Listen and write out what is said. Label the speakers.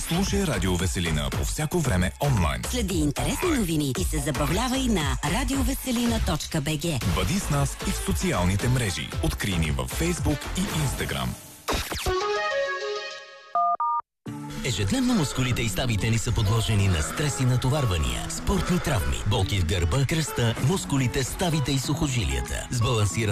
Speaker 1: Слушай Радио Веселина по всяко време онлайн.
Speaker 2: Следи интересни новини и се забавлявай на radioveselina.bg.
Speaker 1: Бъди с нас и в социалните мрежи. Открий ни във Фейсбук и Инстаграм.
Speaker 3: Ежедневно мускулите и ставите ни са подложени на стрес и натоварвания, спортни травми, болки в гърба, кръста, мускулите, ставите и сухожилията. Сбалансиран